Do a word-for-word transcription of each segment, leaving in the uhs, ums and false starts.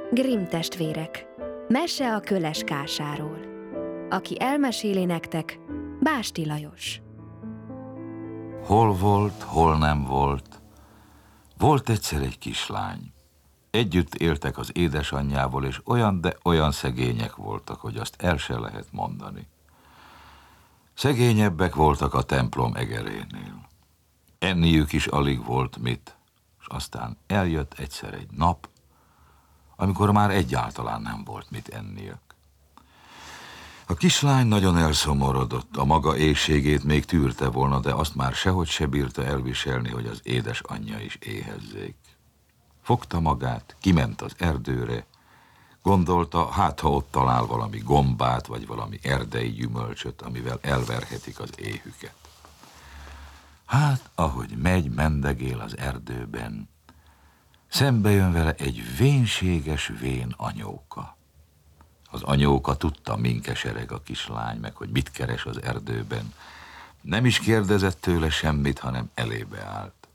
Grimm testvérek. Mese a köles kásáról. Aki elmeséli nektek, Básti Lajos. Hol volt, hol nem volt. Volt egyszer egy kislány. Együtt éltek az édesanyjával, és olyan, de olyan szegények voltak, hogy azt el se lehet mondani. Szegényebbek voltak a templom egerénél. Enniük is alig volt mit, és aztán eljött egyszer egy nap, amikor már egyáltalán nem volt mit enniük. A kislány nagyon elszomorodott, a maga éhségét még tűrte volna, de azt már sehogy se bírta elviselni, hogy az édesanyja is éhezzék. Fogta magát, kiment az erdőre, gondolta, hát ha ott talál valami gombát, vagy valami erdei gyümölcsöt, amivel elverhetik az éhüket. Hát, ahogy megy, mendegél az erdőben, szembe jön vele egy vénséges vén anyóka. Az anyóka tudta, min kesereg a kislány, meg hogy mit keres az erdőben. Nem is kérdezett tőle semmit, hanem elébe állt.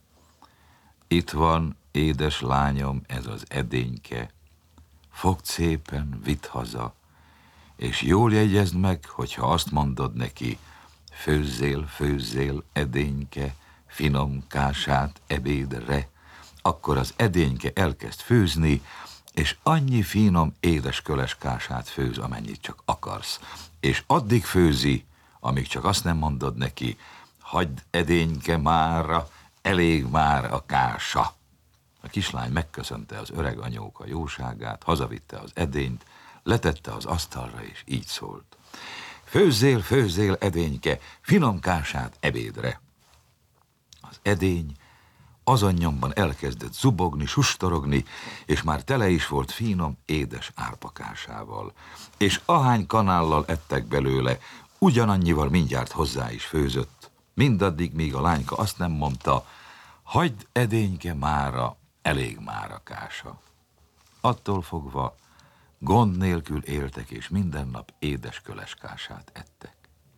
Itt van, édes lányom, ez az edényke. Fogd szépen, vidd haza, és jól jegyezd meg, hogyha azt mondod neki, főzzél, főzzél, edényke, finom kását ebédre, akkor az edényke elkezd főzni, és annyi finom, édes köles kását főz, amennyit csak akarsz. És addig főzi, amíg csak azt nem mondod neki, hagyd edényke mára, elég már a kása. A kislány megköszönte az öreg anyóka jóságát, hazavitte az edényt, letette az asztalra, és így szólt. Főzzél, főzzél, edényke, finom kását ebédre. Az edény azon nyomban elkezdett zubogni, sustorogni, és már tele is volt finom, édes árpakásával. És ahány kanállal ettek belőle, ugyanannyival mindjárt hozzá is főzött, mindaddig, míg a lányka azt nem mondta, hagyd edényke mára, elég már a kása. Attól fogva gond nélkül éltek, és minden nap édes köles kását ettek.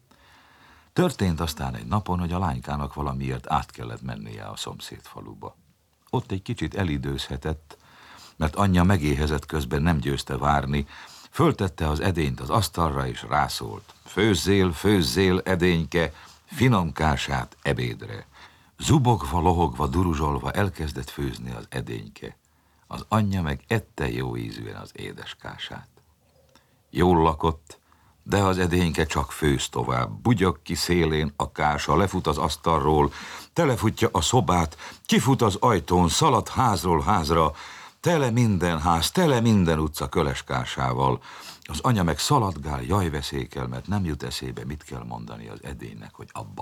Történt aztán egy napon, hogy a lánykának valamiért át kellett mennie a szomszéd faluba. Ott egy kicsit elidőzhetett, mert anyja megéhezett közben nem győzte várni, föltette az edényt az asztalra, és rászólt. Főzzél, főzzél, edényke, finom kását ebédre. Zubogva, lohogva, duruzsolva elkezdett főzni az edényke. Az anyja meg ette jó ízűen az édes kását. Jól lakott, de az edényke csak főz tovább. Bugyog ki szélén a kása, lefut az asztalról, telefutja a szobát, kifut az ajtón, szalad házról házra, tele minden ház, tele minden utca köles kásával. Az anya meg szaladgál, jajveszékel, mert nem jut eszébe, mit kell mondani az edénynek, hogy abba